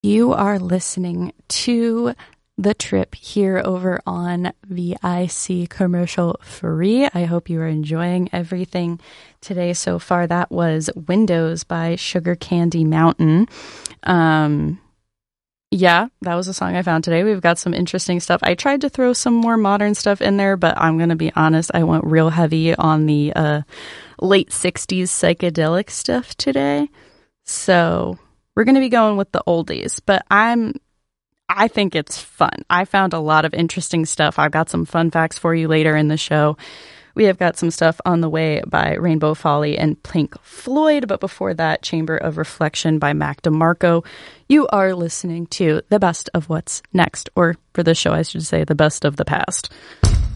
You are listening to The Trip here over on VIC Commercial Free. I hope you are enjoying everything today so far. That was Windows by Sugar Candy Mountain. Yeah, that was a song I found today. We've got some interesting stuff. I tried to throw some more modern stuff in there, but I'm going to be honest, I went real heavy on the late 60s psychedelic stuff today. So we're going to be going with the oldies, but I think it's fun. I found a lot of interesting stuff. I've got some fun facts for you later in the show. We have got some stuff on the way by Rainbow Folly and Pink Floyd, but before that, Chamber of Reflection by Mac DeMarco. You are listening to the best of what's next, or for this show, I should say, the best of the past.